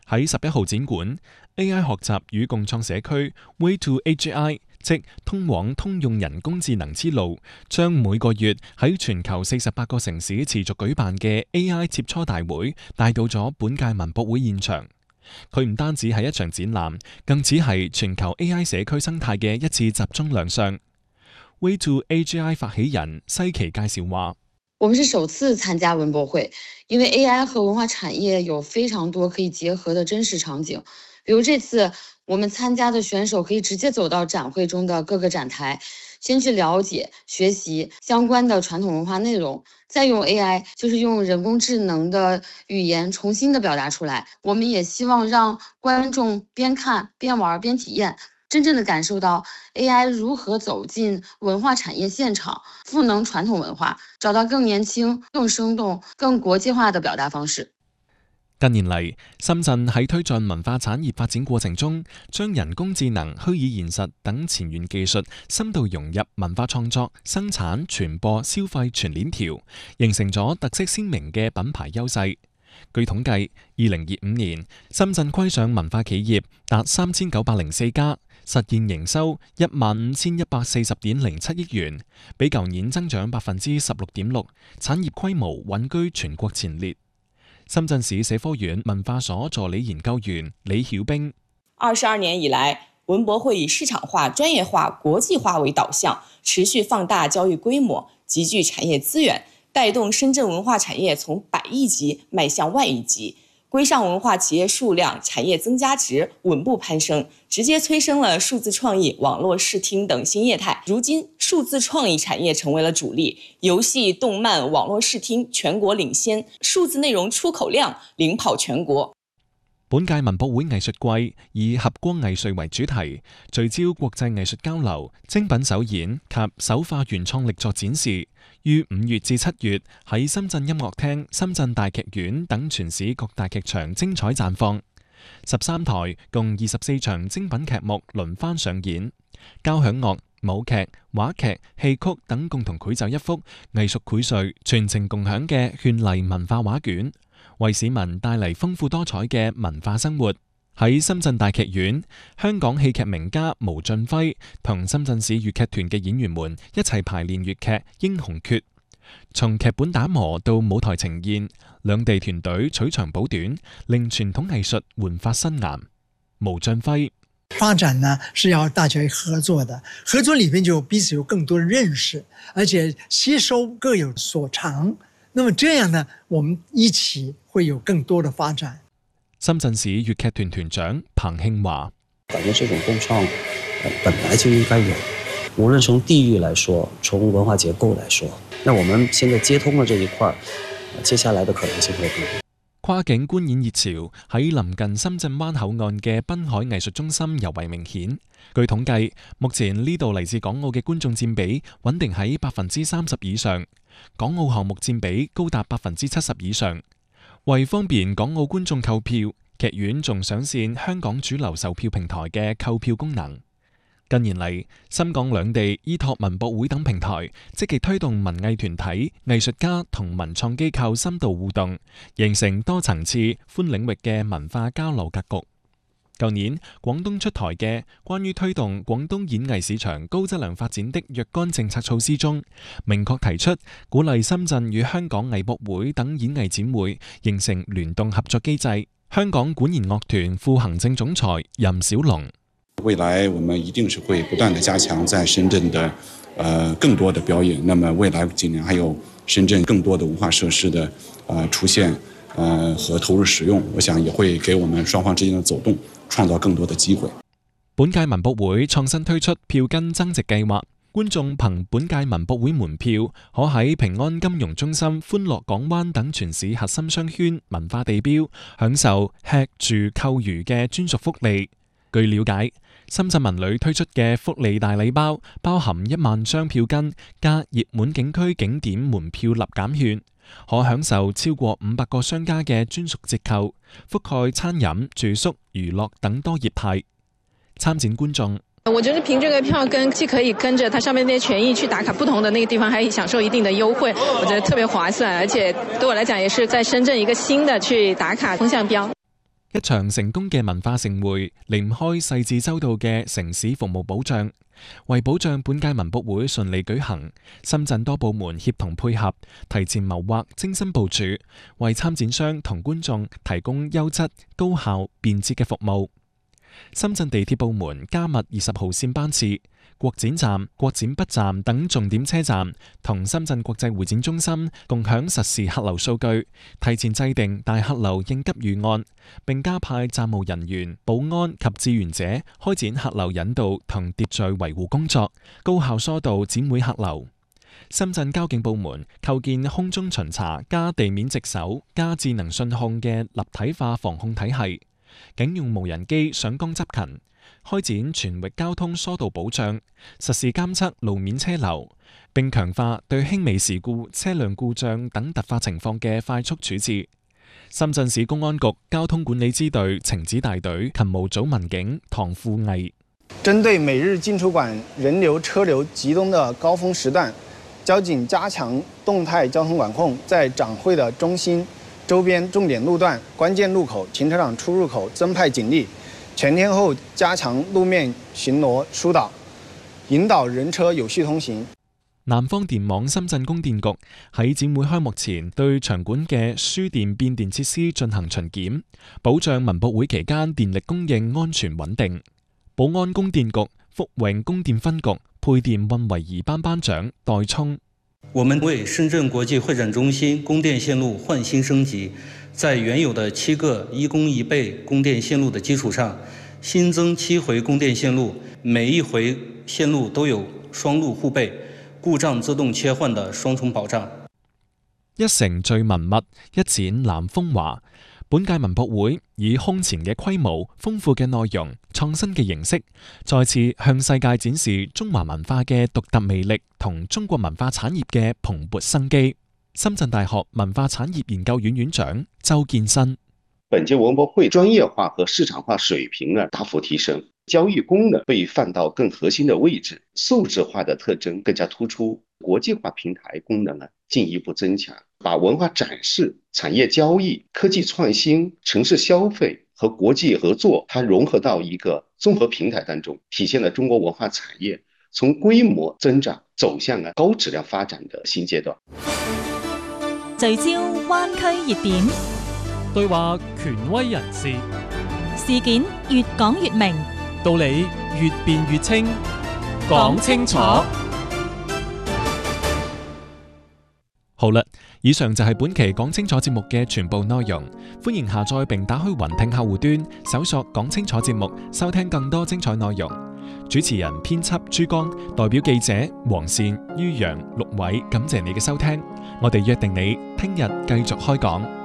喺11號展館 AI 學習與共創社區 Way to AGI， 即通往通用人工智能之路，將每個月喺全球48個城市持續舉辦嘅 AI 切磋大會帶到咗本屆文博會現場。佢唔單止係一場展覽，更只係全球 AI 社區生態嘅一次集中亮相。Way to AGI 發起人西奇介紹話： 我們是首次參加文博會，因為 AI 和文化產業有非常多可以結合的真實場景。比如這次我們參加的選手可以直接走到展會中的各個展台，先去了解、學習相關的傳統文化內容，再用 AI， 就是用人工智能的語言重新的表達出來。我們也希望讓觀眾邊看邊玩邊體驗，真正的感受到 AI 如何走進文化產業現場，賦能傳統文化，找到更年輕、更生動、更國際化的表達方式。 近年嚟，深圳喺推進文化產業發展過程中，將人工智能、虛擬現實等前沿技術深度融入文化創作、生產、傳播、消費全鏈條，形成咗特色鮮明嘅品牌優勢。據統計，2025年深圳規上文化企業達3904家，實現營收15140.07億元，比舊年增長16.6%，產業規模穩居全國前列。深圳市社科院文化所助理研究員李曉冰 ：22年以來，文博會以市場化、專業化、國際化為導向，持續放大交易規模，集聚產業資源，帶動深圳文化產業從100億級邁向萬億級。規上文化企業數量、產業增加值穩步攀升，直接催生了數字創意、網絡視聽等新業態。如今，數字創意產業成為了主力，遊戲、動漫、網絡視聽全國領先，數字內容出口量領跑全國。 本屆文博會藝術季以合光藝術為主題，聚焦國際藝術交流、精品首演及首化原創力作展示，於5月至7月喺深圳音樂廳、深圳大劇院等全市各大劇場精彩綻放。13台共24場精品劇目輪番上演，交響樂、舞劇、話劇、戲曲等共同繪就一幅藝術薈萃、全程共享嘅絢麗文化畫卷，為市民帶嚟豐富多彩嘅文化生活。喺深圳大劇院，香港戲劇名家毛俊輝同深圳市粵劇團嘅演員們一齊排練粵劇《英雄訣》，從劇本打磨到舞台呈現，兩地團隊取長補短，令傳統藝術煥發新顏。毛俊輝： 發展呢是要大家合作的，合作裏面就彼此有更多的認識，而且吸收各有所長。那麼這樣呢，我們一起會有更多的發展。 深圳市粵劇團團長彭慶華： 感覺這種共創本來就應該有，無論從地域來說，從文化結構來說，那我們現在接通了這一塊，接下來的可能性會更多。 跨境觀演熱潮喺臨近深圳灣口岸嘅濱海藝術中心尤為明顯。據統計，目前呢度嚟自港澳嘅觀眾佔比穩定喺30%以上，港澳項目佔比高達70%以上。為方便港澳觀眾購票，劇院仲上線香港主流售票平台嘅購票功能。近年嚟，深港兩地依託文博會等平台，積極推動文藝團體、藝術家同文創機構深度互動，形成多層次、寬領域嘅文化交流格局。舊年，廣東出台嘅關於推動廣東演藝市場高質量發展的若干政策措施中，明確提出鼓勵深圳與香港藝博會等演藝展會形成聯動合作機制。香港管弦樂團副行政總裁任小龍： 未來我們一定是會不斷地加強在深圳的更多的表演。那麼未來幾年還有深圳更多的文化設施的出現和投入使用，我想也會給我們雙方之間的走動創造更多的機會。 本屆文博會創新推出票根增值計劃，觀眾憑本屆文博會門票，可喺平安金融中心、歡樂港灣等全市核心商圈文化地標，享受吃住購娛嘅專屬福利。據了解，深圳文旅推出嘅福利大禮包，包含1萬張票根加熱門景區景點門票立減券，可享受超過500個商家嘅專屬折扣，覆蓋餐飲、住宿、娛樂等多業態。參展觀眾： 我覺得憑這個票根，既可以跟着它上面那些權益去打卡不同的那個地方，還享受一定的優惠，我覺得特別划算，而且對我來講也是在深圳一個新的去打卡風向標。 一場成功嘅文化盛會，離唔開細緻周到嘅城市服務保障。為保障本屆文博會順利舉行，深圳多部門協同配合，提前謀劃、精心部署，為參展商同觀眾提供優質、高效、便捷嘅服務。深圳地鐵部門加密20號線班次，國展站、國展北站等重點車站同深圳國際會展中心共享實時客流數據，提前制定大客流應急預案，並加派站務人員、保安及志願者開展客流引導同秩序維護工作，高效疏導展會客流。深圳交警部門構建空中巡查加地面值守加智能信控嘅立體化防控體系，警用無人機上崗執勤，開展全域交通疏導保障，實時監測路面車流，並強化對輕微事故、車輛故障等突發情況嘅快速處置。深圳市公安局交通管理支隊情治大隊勤務組民警唐富毅， 針對每日進出管人流車流集中的高峰時段，交警加強動態交通管控，在展會的中心、周邊重點路段、關鍵路口、停車場出入口增派警力，全天候加強路面巡邏疏導，引導人車有序通行。 南方電網深圳供電局喺展會開幕前對場館嘅輸電變電設施進行巡檢，保障文博會期間電力供應安全穩定。寶安供電局福永供電分局配電運維儀班班長代聰， 我們為深圳國際會展中心供電線路換新升級，在原有的7個1供1備供電線路的基礎上，新增7回供電線路，每一回線路都有雙路互備、故障自動切換的雙重保障。 一城聚文物，一展南風華。本屆文博會以空前嘅規模、豐富嘅內容、創新嘅形式，再次向世界展示中華文化嘅獨特魅力同中國文化產業嘅蓬勃生機。深圳大學文化產業研究院院長周建新， 本屆文博會專業化和市場化水平大幅提升，交易功能被放到更核心的位置，數字化的特徵更加突出，國際化平台功能進一步增強，把文化展示、產業交易、科技創新、城市消費和國際合作，它融合到一個綜合平台當中，體現了中國文化產業從規模增長走向高質量發展的新階段。 聚焦灣區熱點， 對話權威人士， 事件越講越明， 道理越辯越清，講清楚。 好啦，以上就係本期講清楚節目嘅全部內容。歡迎下載並打開雲聽客戶端，搜索講清楚節目，收聽更多精彩內容。主持人、編輯朱江，代表記者黃善、于洋、陸偉，感謝你嘅收聽。我哋約定你聽日繼續開講。